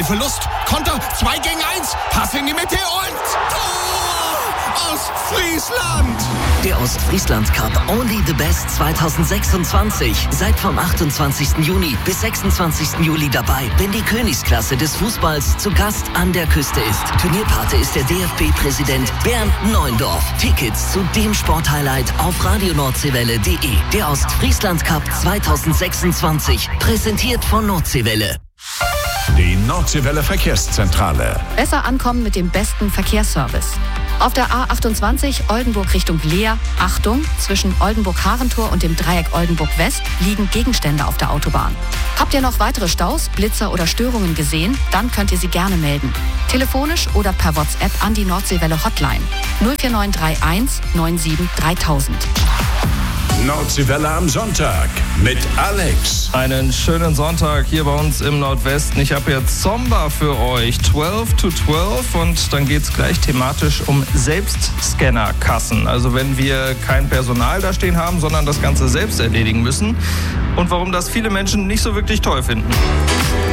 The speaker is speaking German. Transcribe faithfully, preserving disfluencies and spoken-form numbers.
Ballverlust. Konter, zwei gegen eins. Pass in die Mitte und Tor! Ostfriesland! Der Ostfriesland Cup Only the Best zwanzig sechsundzwanzig. Seid vom achtundzwanzigsten Juni bis sechsundzwanzigsten Juli dabei, wenn die Königsklasse des Fußballs zu Gast an der Küste ist. Turnierpate ist der D F B-Präsident Bernd Neuendorf. Tickets zu dem Sporthighlight auf radionordsee-welle punkt de. Der Ostfriesland Cup zwanzig sechsundzwanzig. Präsentiert von Nordseewelle. Die Nordseewelle Verkehrszentrale. Besser ankommen mit dem besten Verkehrsservice. Auf der A achtundzwanzig Oldenburg Richtung Leer, Achtung, zwischen Oldenburg-Harentor und dem Dreieck Oldenburg-West liegen Gegenstände auf der Autobahn. Habt ihr noch weitere Staus, Blitzer oder Störungen gesehen? Dann könnt ihr sie gerne melden. Telefonisch oder per WhatsApp an die Nordseewelle Hotline null vier neun drei eins neun sieben dreitausend. Nordseewelle am Sonntag mit Alex. Einen schönen Sonntag hier bei uns im Nordwesten. Ich habe jetzt Zomba für euch, zwölf to zwölf, und dann geht es gleich thematisch um Selbstscannerkassen. Also wenn wir kein Personal da stehen haben, sondern das Ganze selbst erledigen müssen und warum das viele Menschen nicht so wirklich toll finden.